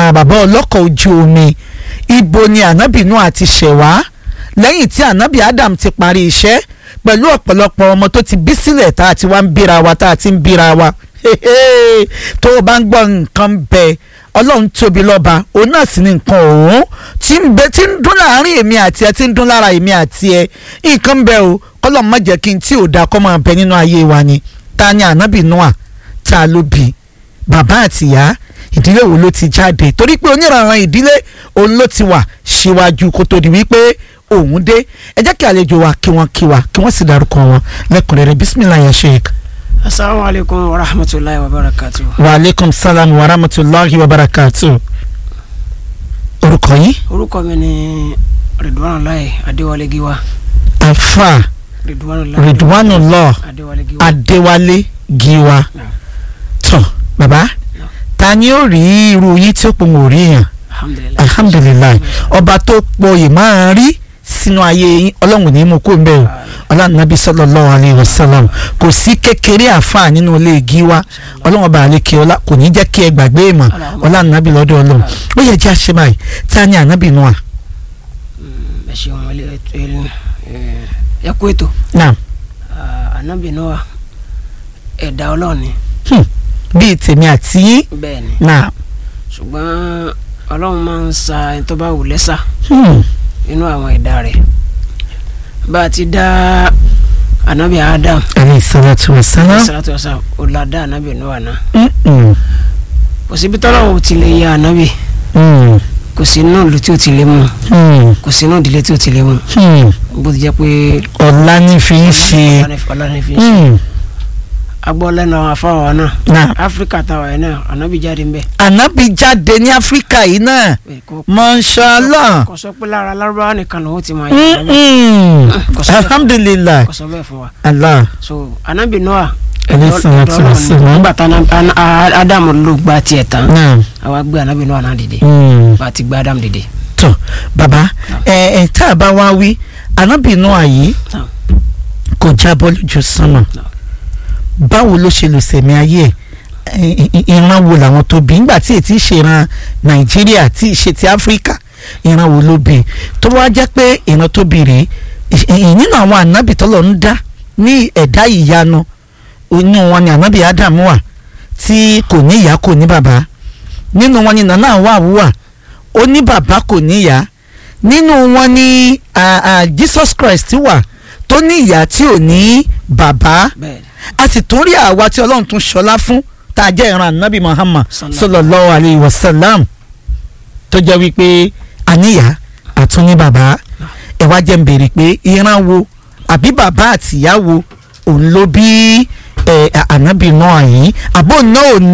bàbá ọlọ́kọ̀ ojú omi ibo ni ànábì Nóà ti ṣẹ̀ wá lẹ́yìn tí ànábì Adam ti parí iṣẹ́ pẹ̀lú ọ̀pọ̀lọpọ̀ ọmọ tó ti bí sílẹ̀ tá a ti wá ń bíra wa tá a ti ń bíra wa tó o bá ń gbọ́ nǹkan bẹ́ẹ̀ ọlọ́run tóbi lọ́ba òun náà sì ni nǹkan òun tí ń dún láàrin èmi àti ẹ tí ń dún lára èmi àti ẹ nǹkan bẹ́ẹ̀ o kọ́lọ́n má jẹ́ kí n tí ò dáa kọ́ máa bẹ nínú ayé wa ni ta ni ànábì Nóà ta ló bí bàbá àtìyá ìdílé wo ló ti jáde torí pé oníranran ìdílé òun ló ti wà síwájú kó tó di wípé òun dé ẹ jẹ́ kí àlejò wa kí wọ́n sì dárúkọ wọn lẹ́kùnrẹ́rẹ́ bisimilayi ya sheik. asalaamualeykum wa rahmatulahi wa barakatu. wa aleykum salaam wa rahmatulahi wa barakatu. orúkọ yín. orúkọ mi ni Ridwanulahi Adéwálé Gíwá. alfa Ridwanullah Adéwálé Gíwá. tó bàbá ta ni ó rí irú yín tí ó pọ̀ mọ́ orí yàn alhamdulilayi ọba tó pọ̀ máa rí sínú ayé yín ọlọ́run ní mú kó ń bẹ̀ o ọlọ́run nàbí sallallahu alayhi wa sallam kò sí kékeré àfáà nínú ilé Gíwá ọlọ́run ọba àlekè ọlá kò ní jẹ́ kí ẹ gbàgbé ìmọ̀ ọlọ́run nàbí lọ́dọ̀ ọlọ́run ó yẹ jẹ́ àṣẹ báyìí ta ni ànábì Nóà. ẹ ṣeun ẹ kú ètò. ànábì Nóà ẹ̀dá ọlọ́run ni. bíi tèmi àti yín. bẹ́ẹ̀ni ṣùgbọ́n ọlọ́run máa ń sa ẹni tó bá wù lẹ́sà nínú àwọn ẹ̀dá rẹ̀ bá a ti dá ànábì Adam alayhi salatu wa salam ó la dá ànábì Nóà náà kò síbi tọ́lọ́run ti lè ya ànábì kò sí inú ìlú tí ó ti lè mú kò sí inú ìdílé tí ó ti lè mú bó ti jẹ́ pé ọ̀la ní fi ń ṣe agbọ́lẹ́nu àwọn afáwọn náà áfíríkà táwa yìí náà ànábì jáde ń bẹ. ànábì jáde ní áfíríkà yìí náà mọ́ṣálá. kò sọ pé lára lárúbáwá nìkan lòun ti máa yẹ alhamdulilayi kò sọ bẹ́ẹ̀ fún wa. Allah. so ànábì Nóà nígbà tá Ádámù ló gba tiẹ̀ tán àwa gbé ànábì Nóà náà dìde bá a ti gbé Ádámù dìde. tó bàbá tá a bá wá wí ànábì Nóà yìí kò jábọ́ lójú sánmà báwo ló ṣe lò sẹ̀mí ayé ẹ̀ ìran wo làwọn tó bí nígbà tí ètí ṣe ìran Nàìjíríà tí ìṣe ti Áfíríkà ìran wo ló bí tó wá jẹ́ pé ìran tó bí rèé nínú àwọn ànábì tọ́lọ̀ ń dá ní ẹ̀dá ìyanu inú wọn ni ànábì Ádámù wà tí kò ní ìyá kò ní bàbá nínú wọn ni nànà àwọn àwùwà ó ní bàbá kò ní ìyá nínú wọn ni Jesus Christ wà tó ní ìyá tí ò ní bàbá a sì tún rí àwa tí ọlọ́run tún ṣọlá fún tá a jẹ́ ìran ànábì Muhammad sallallahu alayhi wa sallam tó jẹ́ wípé àníyá àtún ní bàbá ẹ wá jẹ́ ń béèrè pé ìran wo àbí bàbá àtìyá wo òun ló bí ànábì Nóà yìí àbó náà ò ní.